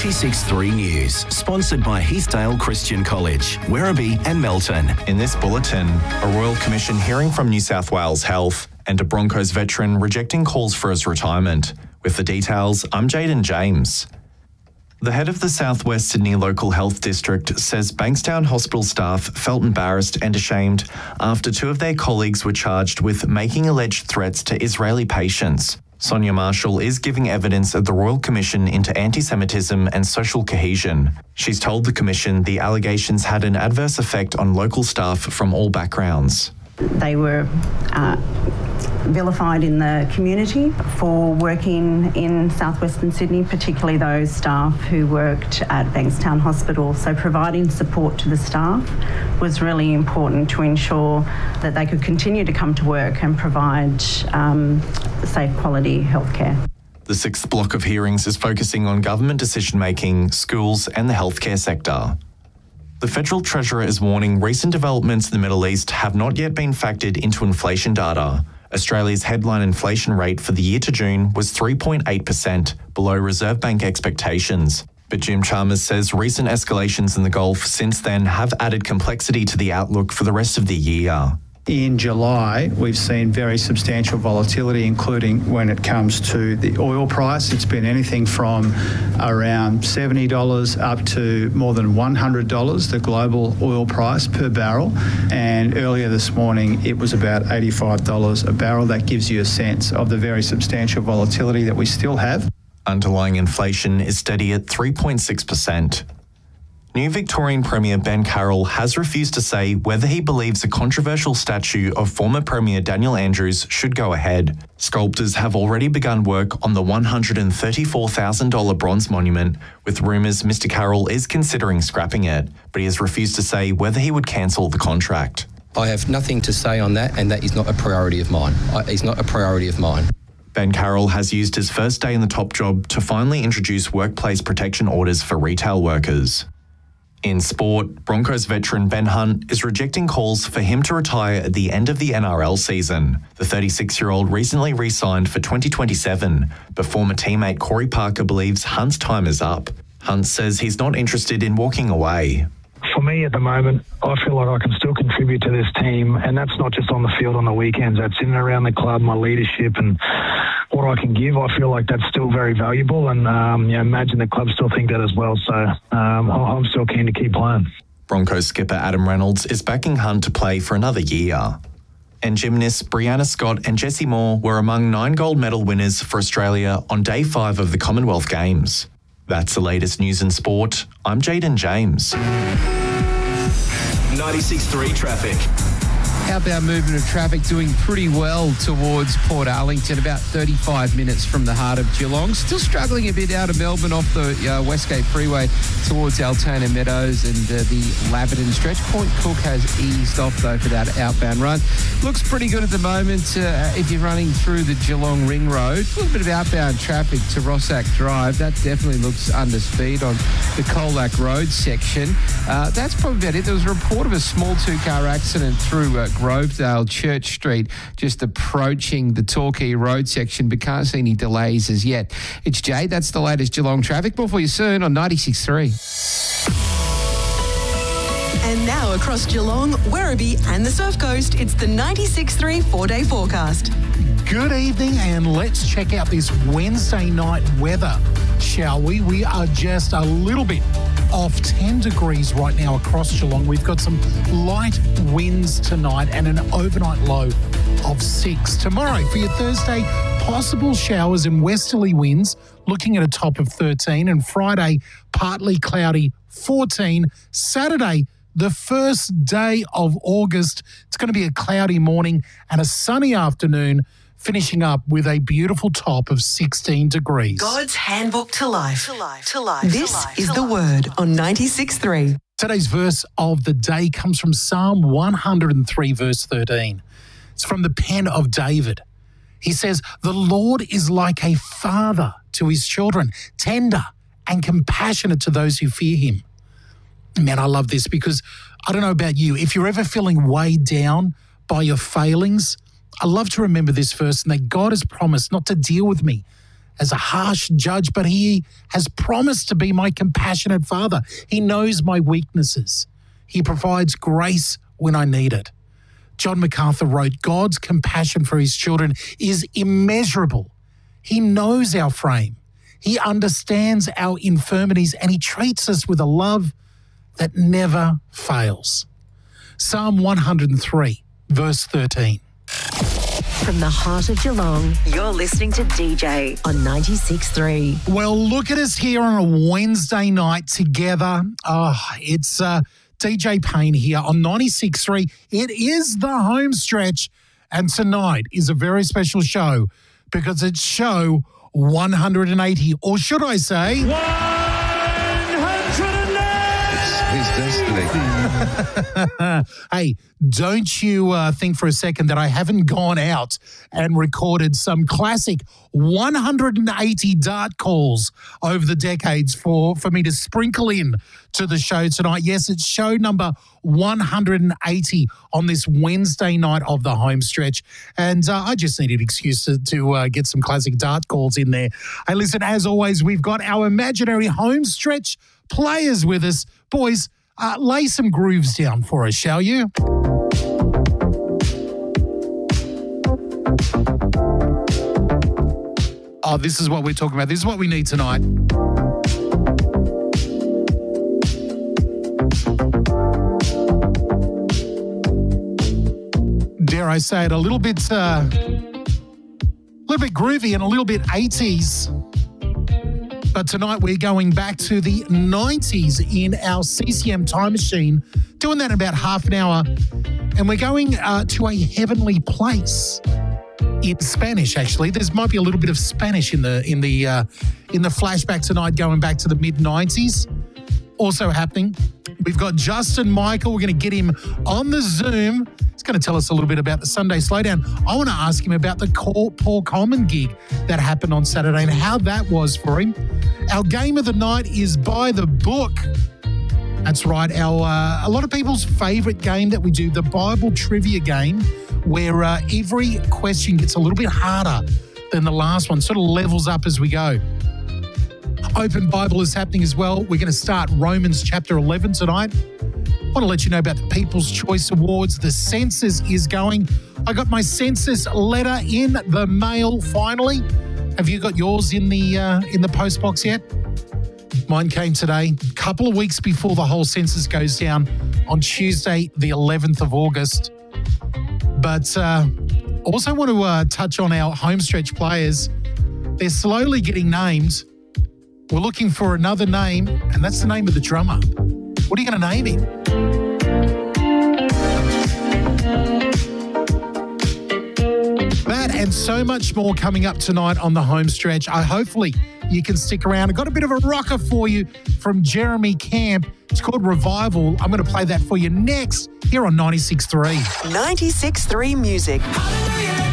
96.3 News, sponsored by Heathdale Christian College, Werribee and Melton. In this bulletin, a Royal Commission hearing from New South Wales Health and a Broncos veteran rejecting calls for his retirement. With the details, I'm Jaden James. The head of the South West Sydney Local Health District says Bankstown Hospital staff felt embarrassed and ashamed after two of their colleagues were charged with making alleged threats to Israeli patients. Sonia Marshall is giving evidence at the Royal Commission into anti-Semitism and social cohesion. She's told the Commission the allegations had an adverse effect on local staff from all backgrounds. They were vilified in the community for working in southwestern Sydney, particularly those staff who worked at Bankstown Hospital. So providing support to the staff was really important to ensure that they could continue to come to work and provide safe, quality healthcare. The sixth block of hearings is focusing on government decision-making, schools and the healthcare sector. The Federal Treasurer is warning recent developments in the Middle East have not yet been factored into inflation data. Australia's headline inflation rate for the year to June was 3.8%, below Reserve Bank expectations. But Jim Chalmers says recent escalations in the Gulf since then have added complexity to the outlook for the rest of the year. In July, we've seen very substantial volatility, including when it comes to the oil price. It's been anything from around $70 up to more than $100, the global oil price per barrel. And earlier this morning, it was about $85 a barrel. That gives you a sense of the very substantial volatility that we still have. Underlying inflation is steady at 3.6%. New Victorian Premier Ben Carroll has refused to say whether he believes a controversial statue of former Premier Daniel Andrews should go ahead. Sculptors have already begun work on the $134,000 bronze monument, with rumours Mr Carroll is considering scrapping it, but he has refused to say whether he would cancel the contract. I have nothing to say on that, and that is not a priority of mine. It's not a priority of mine. Ben Carroll has used his first day in the top job to finally introduce workplace protection orders for retail workers. In sport, Broncos veteran Ben Hunt is rejecting calls for him to retire at the end of the NRL season. The 36-year-old recently re-signed for 2027, but former teammate Corey Parker believes Hunt's time is up. Hunt says he's not interested in walking away. For me at the moment, I feel like I can still contribute to this team, and that's not just on the field on the weekends. That's in and around the club, my leadership and what I can give. I feel like that's still very valuable, and imagine the club still think that as well. So I'm still keen to keep playing. Broncos skipper Adam Reynolds is backing Hunt to play for another year. And gymnasts Brianna Scott and Jessie Moore were among 9 gold medal winners for Australia on Day 5 of the Commonwealth Games. That's the latest news in sport. I'm Jaden James. 96.3 traffic. Outbound movement of traffic doing pretty well towards Port Arlington, about 35 minutes from the heart of Geelong. Still struggling a bit out of Melbourne off the Westgate Freeway towards Altona Meadows and the Laverton stretch. Point Cook has eased off, though, for that outbound run. Looks pretty good at the moment if you're running through the Geelong Ring Road. A little bit of outbound traffic to Rossack Drive. That definitely looks under speed on the Colac Road section. That's probably about it. There was a report of a small 2-car accident through Grovedale Church Street, just approaching the Torquay Road section, but can't see any delays as yet. It's Jay. That's the latest Geelong traffic. More for you soon on 96.3. And now across Geelong, Werribee and the Surf Coast, it's the 96.3 4-day forecast. Good evening, and let's check out this Wednesday night weather, shall we? We are just a little bit off 10 degrees right now across Geelong. We've got some light winds tonight and an overnight low of 6. Tomorrow for your Thursday, possible showers and westerly winds, looking at a top of 13. And Friday, partly cloudy, 14. Saturday, the first day of August, it's going to be a cloudy morning and a sunny afternoon, finishing up with a beautiful top of 16 degrees. God's handbook to life. This is the Word on 96.3. Today's verse of the day comes from Psalm 103, verse 13. It's from the pen of David. He says, "The Lord is like a father to his children, tender and compassionate to those who fear him." Man, I love this because I don't know about you. If you're ever feeling weighed down by your failings, I love to remember this verse, and that God has promised not to deal with me as a harsh judge, but he has promised to be my compassionate Father. He knows my weaknesses. He provides grace when I need it. John MacArthur wrote, God's compassion for his children is immeasurable. He knows our frame. He understands our infirmities, and he treats us with a love that never fails. Psalm 103, verse 13. From the heart of Geelong, you're listening to DJ on 96.3. Well, look at us here on a Wednesday night together. It's DJ Payne here on 96.3. It is the home stretch, and tonight is a very special show because it's show 180, or should I say 180. His destiny. Hey, don't you think for a second that I haven't gone out and recorded some classic 180 dart calls over the decades for me to sprinkle in to the show tonight. Yes, it's show number 180 on this Wednesday night of the home stretch. And I just needed an excuse to get some classic dart calls in there. Hey, listen, as always, we've got our imaginary home stretch players with us. Boys, lay some grooves down for us, shall you? Oh, this is what we're talking about. This is what we need tonight. Dare I say it, a little bit groovy and a little bit 80s. But tonight we're going back to the 90s in our CCM time machine, doing that in about half an hour. And we're going to a heavenly place in Spanish, actually. There might be a little bit of Spanish in the flashback tonight, going back to the mid-90s. Also happening, we've got Justin Michael. We're going to get him on the Zoom. He's going to tell us a little bit about the Sunday Slowdown. I want to ask him about the Paul Coleman gig that happened on Saturday and how that was for him. Our game of the night is By the Book. That's right, a lot of people's favourite game that we do, the Bible trivia game, where every question gets a little bit harder than the last one, sort of levels up as we go. Open Bible is happening as well. We're going to start Romans chapter 11 tonight. I want to let you know about the People's Choice Awards. The census is going. I got my census letter in the mail finally. Have you got yours in the post box yet? Mine came today, a couple of weeks before the whole census goes down on Tuesday, the 11th of August. But also want to touch on our homestretch players. They're slowly getting named. We're looking for another name, and that's the name of the drummer. What are you going to name him? That and so much more coming up tonight on the home stretch. Hopefully you can stick around. I've got a bit of a rocker for you from Jeremy Camp. It's called Revival. I'm going to play that for you next here on 96.3. 96.3 Music.